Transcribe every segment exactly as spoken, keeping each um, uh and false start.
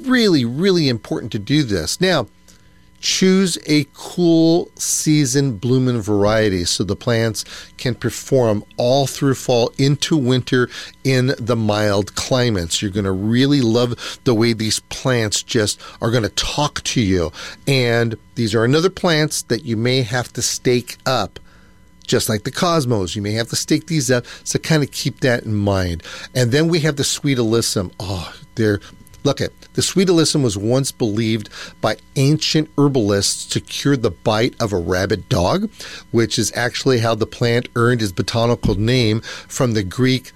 really, really important to do this. Now, choose a cool season blooming variety so the plants can perform all through fall into winter in the mild climates. You're going to really love the way these plants just are going to talk to you. And these are another plants that you may have to stake up. Just like the cosmos, you may have to stake these up, so kind of keep that in mind. And then we have the sweet alyssum. Oh, they're Look at the sweet alyssum was once believed by ancient herbalists to cure the bite of a rabid dog, which is actually how the plant earned its botanical name from the Greek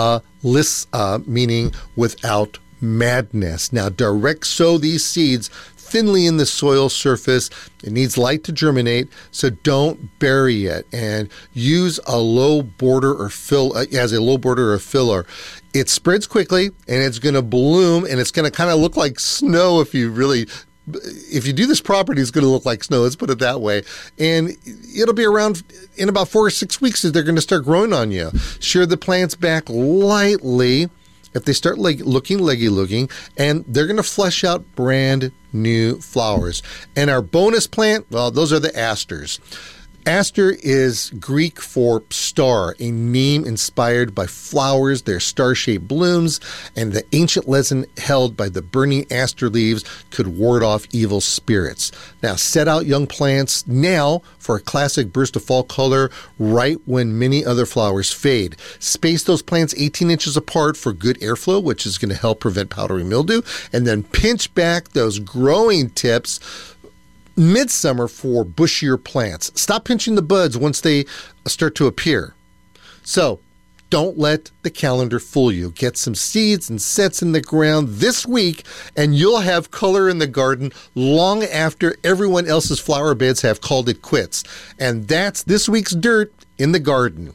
alyssa, meaning without madness. Now, direct sow these seeds thinly in the soil surface. It needs light to germinate, so don't bury it, and use a low border or fill as a low border or filler. It spreads quickly, and it's going to bloom, and it's going to kind of look like snow if you really, if you do this properly, it's going to look like snow. Let's put it that way. And it'll be around in about four or six weeks that they're going to start growing on you. Shear the plants back lightly if they start like looking leggy looking, and they're going to flesh out brand new flowers. And our bonus plant, well, those are the asters. Aster is Greek for star, a name inspired by flowers, their star-shaped blooms, and the ancient legend held by the burning aster leaves could ward off evil spirits. Now, set out young plants now for a classic burst of fall color right when many other flowers fade. Space those plants eighteen inches apart for good airflow, which is going to help prevent powdery mildew, and then pinch back those growing tips midsummer for bushier plants. Stop pinching the buds once they start to appear. So don't let the calendar fool you. Get some seeds and sets in the ground this week, and you'll have color in the garden long after everyone else's flower beds have called it quits. And that's this week's Dirt in the Garden.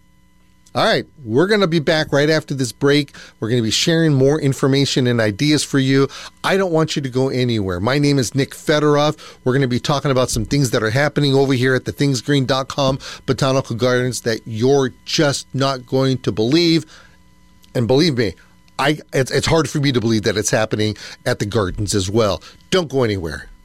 All right, we're going to be back right after this break. We're going to be sharing more information and ideas for you. I don't want you to go anywhere. My name is Nick Fedorov. We're going to be talking about some things that are happening over here at the things green dot com Botanical Gardens that you're just not going to believe. And believe me, I it's, it's hard for me to believe that it's happening at the gardens as well. Don't go anywhere.